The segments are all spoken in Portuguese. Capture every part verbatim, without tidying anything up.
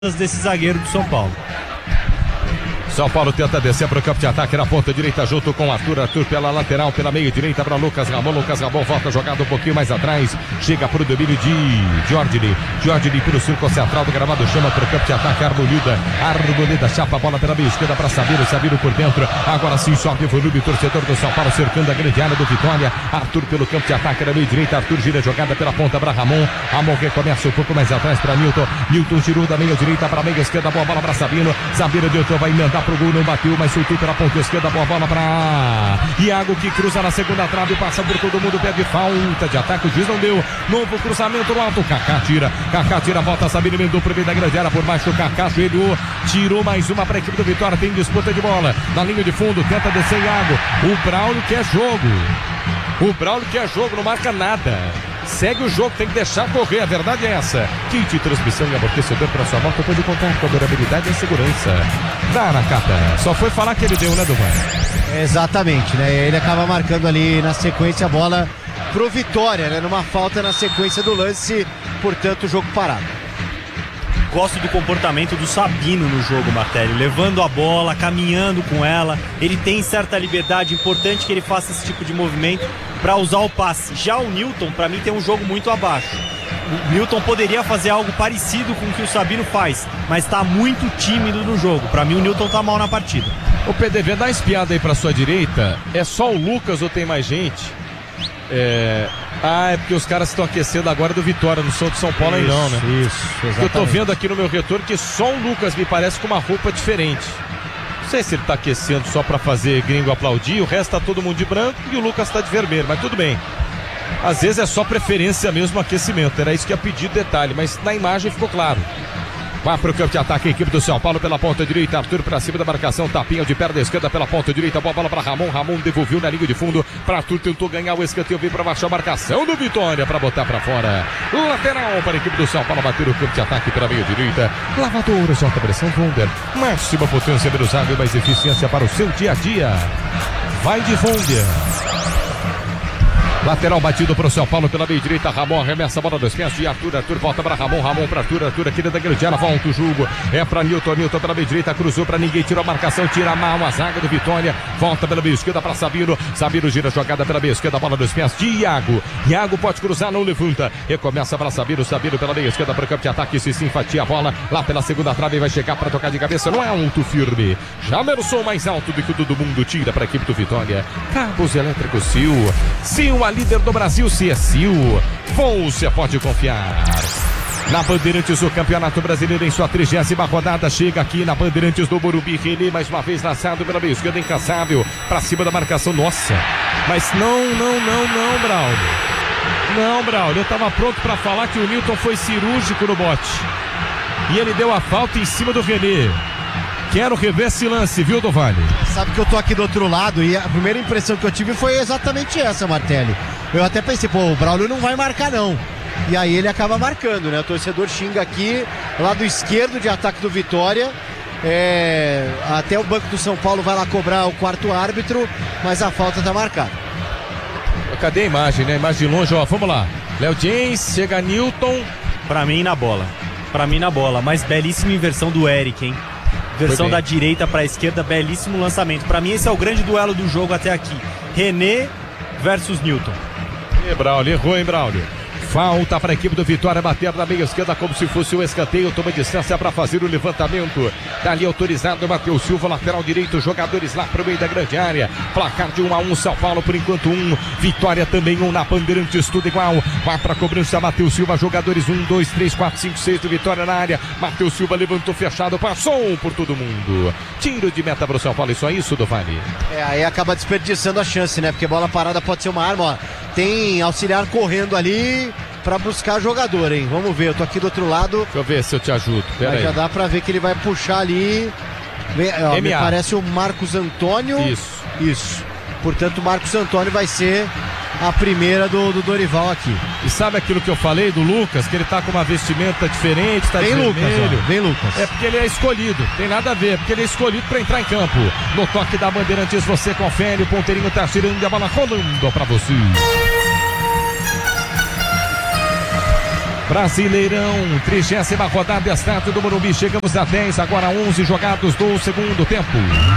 desse zagueiro do São Paulo. São Paulo tenta descer para o campo de ataque na ponta direita junto com Arthur, Arthur pela lateral, pela meia direita para Lucas Ramon, Lucas Ramon volta jogada um pouquinho mais atrás, chega para o domínio de Giordini, Giordini pelo círculo central do gramado, chama para o campo de ataque, Arbolida, Arbolida chapa a bola pela meia esquerda para Sabino, Sabino por dentro, agora sim sobe o volume, torcedor do São Paulo cercando a grande área do Vitória, Arthur pelo campo de ataque na meia direita, Arthur gira jogada pela ponta para Ramon, Ramon recomeça um pouco mais atrás para Newton, Newton girou da meia direita para a meia esquerda, boa bola para Sabino, Sabino Newton vai emendar pro gol, não bateu, mas soltou pela ponta esquerda, boa bola para Iago, que cruza na segunda trave, passa por todo mundo, pede falta de ataque, o juiz não deu, novo cruzamento no alto, Kaká tira, Kaká tira, volta, Sabino emendou pro meio da grande área, por baixo, Kaká joelhou, tirou mais uma para a equipe do Vitória, tem disputa de bola, na linha de fundo, tenta descer Iago, o Braulio quer jogo, o Braulio quer jogo, não marca nada. Segue o jogo, tem que deixar correr, a verdade é essa. Kit transmissão e amortecedor para sua moto pode contar com a durabilidade e a segurança. Dá na cata. Só foi falar que ele deu, né, Duvan? Exatamente, né? Ele acaba marcando ali na sequência a bola pro Vitória, né? Numa falta na sequência do lance, portanto o jogo parado. Gosto do comportamento do Sabino no jogo, Martelli, levando a bola, caminhando com ela, ele tem certa liberdade, importante que ele faça esse tipo de movimento para usar o passe. Já o Newton, para mim, tem um jogo muito abaixo. O Newton poderia fazer algo parecido com o que o Sabino faz, mas está muito tímido no jogo. Para mim, o Newton tá mal na partida. O P D V, dá uma espiada aí para sua direita, é só o Lucas ou tem mais gente? É... Ah, é porque os caras estão aquecendo agora do Vitória, não são de São Paulo aí não, né? Isso, exatamente. Eu tô vendo aqui no meu retorno que só o Lucas me parece com uma roupa diferente. Não sei se ele tá aquecendo só pra fazer gringo aplaudir, o resto tá todo mundo de branco e o Lucas tá de vermelho, mas tudo bem. Às vezes é só preferência mesmo, aquecimento, era isso que ia pedir detalhe, mas na imagem ficou claro. Vai pro campo de ataque a equipe do São Paulo pela ponta direita, Arthur pra cima da marcação, tapinha de perna esquerda pela ponta direita, boa bola pra Ramon, Ramon devolveu na linha de fundo, pra Arthur, tentou ganhar o escanteio, veio pra baixar a marcação do Vitória pra botar pra fora, lateral para a equipe do São Paulo, bater o campo de ataque pela meia direita, lavadora, alta pressão, Wunder, máxima potência, menos água e mais eficiência para o seu dia a dia, vai de Wunder. Lateral batido para o São Paulo pela meia direita, Ramon arremessa a bola dos pés de Arthur, Arthur volta para Ramon, Ramon para Arthur, Arthur aqui da grande área, volta o jogo, é para Newton, Newton pela meia direita, cruzou para ninguém, tirou a marcação, tira mal a zaga do Vitória, volta pela meia esquerda para Sabino, Sabino gira a jogada pela meia esquerda, bola dos pés de Iago, Iago pode cruzar, não levanta, recomeça para Sabino, Sabino pela meia esquerda para o campo de ataque, se sim, fatia a bola, lá pela segunda trave, vai chegar para tocar de cabeça, não é alto firme, Jamerson mais alto do que todo mundo, tira para a equipe do Vitória, Cabos Elétricos Sil, Sil, a líder do Brasil, se é Sil, você pode confiar. Na Bandeirantes, o Campeonato Brasileiro em sua trigésima rodada chega aqui na Bandeirantes do Morumbi. René mais uma vez lançado pela meia esquerda, incansável, pra cima da marcação, nossa, mas não, não, não, não, Braulio, não, Braulio, eu tava pronto pra falar que o Newton foi cirúrgico no bote, e ele deu a falta em cima do René. Quero rever esse lance, viu, do Vale? Sabe que eu tô aqui do outro lado e a primeira impressão que eu tive foi exatamente essa, Martelli. Eu até pensei, pô, o Braulio não vai marcar não. E aí ele acaba marcando, né? O torcedor xinga aqui, lado esquerdo de ataque do Vitória. É... Até o banco do São Paulo vai lá cobrar o quarto árbitro, mas a falta tá marcada. Cadê a imagem, né? Imagem de longe, ó, vamos lá. Léo James, chega Newton. Pra mim na bola, pra mim na bola, mas belíssima inversão do Eric, hein? Versão da direita para a esquerda, belíssimo lançamento. Para mim esse é o grande duelo do jogo até aqui. René versus Newton. E Braulio, errou, hein, Braulio? Falta para a equipe do Vitória bater na meia esquerda como se fosse um escanteio, toma distância para fazer o levantamento. Dali autorizado, Matheus Silva, lateral direito, jogadores lá para o meio da grande área. Placar de um a um, São Paulo por enquanto um, Vitória também um na Bandeirantes, tudo igual. Vai para a cobrança, Matheus Silva, jogadores um, dois, três, quatro, cinco, seis do Vitória na área. Matheus Silva levantou fechado, passou por todo mundo. Tiro de meta para o São Paulo, isso é isso, do Vale? É, aí acaba desperdiçando a chance, né? Porque bola parada pode ser uma arma, ó. Tem auxiliar correndo ali pra buscar jogador, hein? Vamos ver, eu tô aqui do outro lado. Deixa eu ver se eu te ajudo. Pera aí. Já dá pra ver que ele vai puxar ali. Ó, me parece o Marcos Antônio. Isso. Isso. Portanto, o Marcos Antônio vai ser a primeira do, do Dorival aqui. E sabe aquilo que eu falei do Lucas? Que ele tá com uma vestimenta diferente, tá vem de Lucas, vermelho. ó, vem Lucas. É porque ele é escolhido, tem nada a ver, porque ele é escolhido pra entrar em campo. No toque da Bandeirantes você confere, o ponteirinho tá tirando a bola rolando pra você. Brasileirão, trigésima rodada, estádio do Morumbi. Chegamos a dez, agora onze jogados do segundo tempo.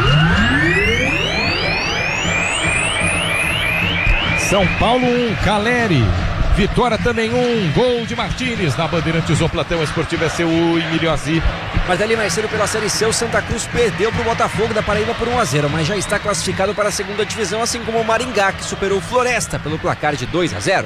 São Paulo um, Caleri. Vitória também um, gol de Martínez na Bandeirantes, o Platão Esportivo S U e Milhozzi. Mas ali mais cedo pela Série C, o Santa Cruz perdeu para o Botafogo da Paraíba por um a zero, mas já está classificado para a segunda divisão, assim como o Maringá, que superou o Floresta pelo placar de dois a zero.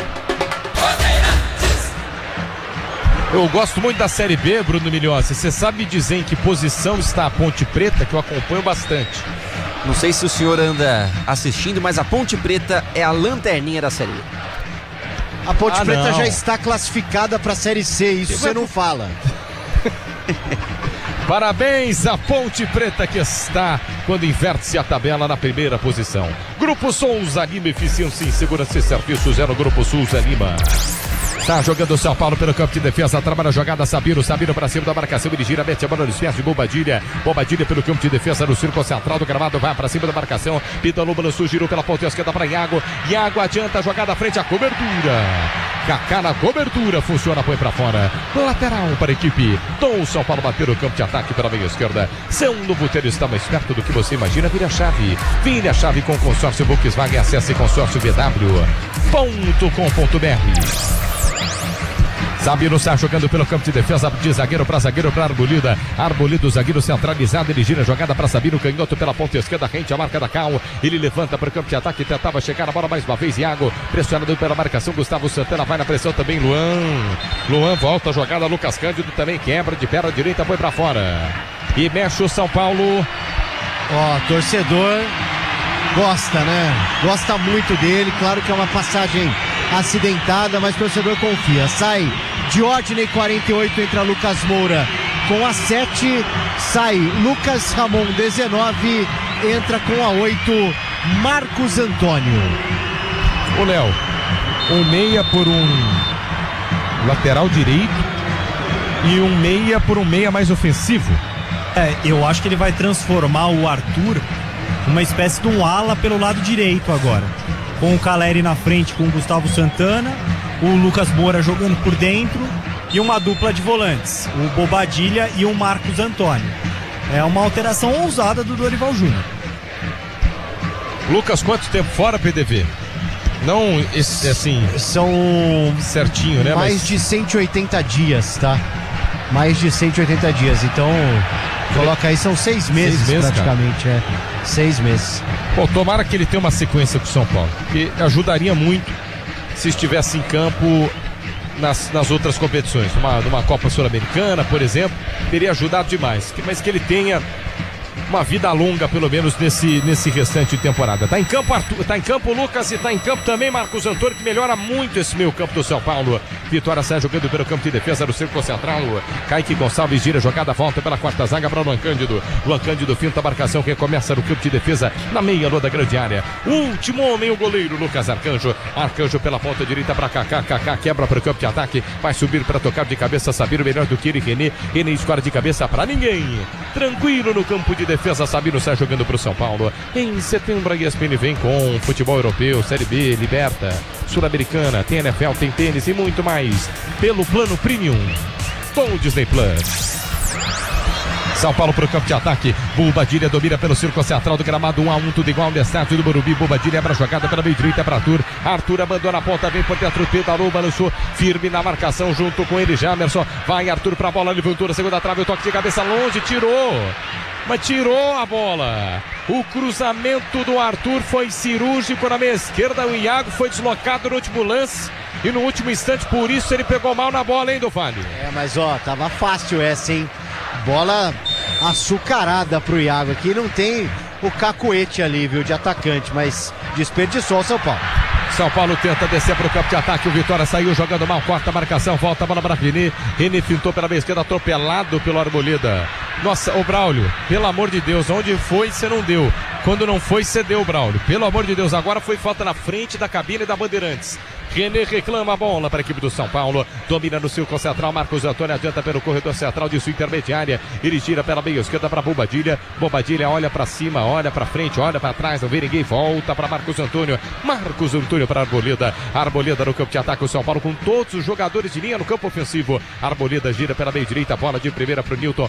Eu gosto muito da Série B, Bruno Milhozzi. Você sabe me dizer em que posição está a Ponte Preta, que eu acompanho bastante? Não sei se o senhor anda assistindo, mas a Ponte Preta é a lanterninha da Série B. A Ponte ah, Preta não. já está classificada para a Série C, isso você não fala. Parabéns à Ponte Preta, que está quando inverte-se a tabela na primeira posição. Grupo Souza Lima, eficiência em segurança e serviços, é no Grupo Souza Lima. Tá jogando o São Paulo pelo campo de defesa, trabalha a jogada, Sabino, Sabino para cima da marcação, ele gira, mete a bola nos pés de Bobadilha, Bobadilha pelo campo de defesa, no círculo central do gramado, vai para cima da marcação, Pidalou, balançou, girou pela ponta esquerda para Iago, Iago adianta a jogada frente à cobertura, Kaká na cobertura, funciona, põe para fora, lateral para a equipe do São Paulo, bater o campo de ataque pela meia esquerda, São Novotelho está mais perto do que você imagina, vira a chave, vira a chave com o consórcio Volkswagen, acesse consórcio v w ponto com ponto b r. Sabino está jogando pelo campo de defesa, de zagueiro para zagueiro para Arbolida. Arbolida, o zagueiro centralizado, ele gira a jogada para Sabino, canhoto pela ponta esquerda, rente a marca da Cal. Ele levanta para o campo de ataque, tentava chegar a bola mais uma vez. Iago, pressionado pela marcação, Gustavo Santana vai na pressão também. Luan, Luan volta a jogada, Lucas Cândido também quebra de perna direita, põe para fora. E mexe o São Paulo. Ó, torcedor gosta, né? Gosta muito dele, claro que é uma passagem acidentada, mas o torcedor confia. Sai Diógenes, quarenta e oito, entra Lucas Moura com a sete, sai Lucas Ramon, dezenove, entra com a oito Marcos Antônio. O Léo, um meia por um lateral direito e um meia por um meia mais ofensivo. É, eu acho que ele vai transformar o Arthur numa espécie de um ala pelo lado direito agora, com o Caleri na frente, com o Gustavo Santana, o Lucas Moura jogando por dentro e uma dupla de volantes, o Bobadilha e o Marcos Antônio. É uma alteração ousada do Dorival Júnior. Lucas, quanto tempo fora, P D V? Não, esse, assim, são certinho, né? Mais Mas... de cento e oitenta dias, tá? Mais de cento e oitenta dias, então coloca aí, são seis meses, seis meses praticamente, cara. é. Seis meses. Pô, tomara que ele tenha uma sequência com o São Paulo, que ajudaria muito se estivesse em campo nas, nas outras competições, numa, numa Copa Sul-Americana, por exemplo, teria ajudado demais, mas que ele tenha uma vida longa, pelo menos, nesse, nesse restante de temporada. Tá em campo Arthur, tá em campo Lucas e tá em campo também Marcos Antônio, que melhora muito esse meio campo do São Paulo. Vitória sai jogando pelo campo de defesa no círculo central. Kaique Gonçalves gira a jogada, volta pela quarta zaga para o Luan Cândido. Luan Cândido finta a marcação, que começa no campo de defesa, na meia lua da grande área. Último homem, o goleiro Lucas Arcanjo. Arcanjo pela ponta direita para Kaká. Kaká quebra para o campo de ataque, vai subir para tocar de cabeça, Sabino melhor do que ele, René. René escora de cabeça para ninguém. Tranquilo no campo de defesa, Sabino sai jogando para o São Paulo. Em setembro a E S P N vem com futebol europeu, Série B, Liberta, Sul-Americana, tem N F L, tem tênis e muito mais pelo plano Premium com o Disney Plus. São Paulo para o campo de ataque, Bobadilha domina pelo círculo central do gramado, um a um, tudo igual no estádio do Morumbi. Bobadilha abre a jogada pela meia direita para Arthur. Arthur abandona a ponta, vem por dentro, pedalou, balançou, firme na marcação junto com ele, Jamerson. Vai Arthur para a bola, levantou na segunda trave, o toque de cabeça longe, tirou. Mas tirou a bola. O cruzamento do Arthur foi cirúrgico na meia esquerda. O Iago foi deslocado no último lance e no último instante, por isso ele pegou mal na bola, hein, do Vale? É, mas ó, tava fácil essa, hein? Bola açucarada pro Iago aqui. Não tem o cacuete ali, viu, de atacante, mas desperdiçou o São Paulo. São Paulo tenta descer para o campo de ataque, o Vitória saiu jogando mal, corta a marcação, volta a bola para René. René fintou pela meia esquerda, atropelado pelo Arboleda. Nossa, ô Braulio, pelo amor de Deus, onde foi você não deu? Quando não foi, você deu, Braulio. Pelo amor de Deus, agora foi falta na frente da cabine da Bandeirantes. René reclama a bola para a equipe do São Paulo. Domina no círculo central. Marcos Antônio adianta pelo corredor central de sua intermediária. Ele tira pela meia esquerda para Bobadilha. Bobadilha olha para cima, olha para frente, olha para trás. Não vê ninguém. Volta para Marcos Antônio. Marcos Antônio para Arboleda. Arboleda no campo de ataque. O São Paulo com todos os jogadores de linha no campo ofensivo. Arboleda gira pela meia direita. Bola de primeira para o Nilton.